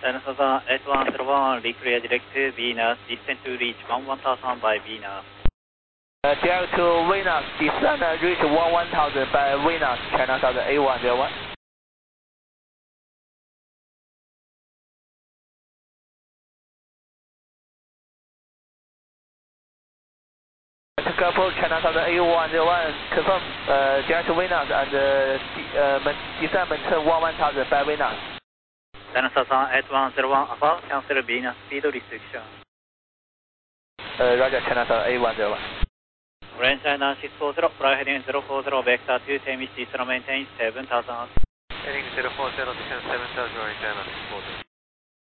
China Southern 8101, reclear direct to Venus, descend to reach 11,000 by Venus. Direct to Venus, descend and reach 11,000 by Venus, China Southern 8101. Careful, China Southern 8101, confirm direct to Venus and descend maintain 11,000 by Venus. China Southern 8101, Alpha, cancel Venus speed restriction. Roger, China Southern 8101. Range China 640, fly heading 040, vector 2, same speed, maintain 7,000. Heading 040, descend 7,000, right China 640.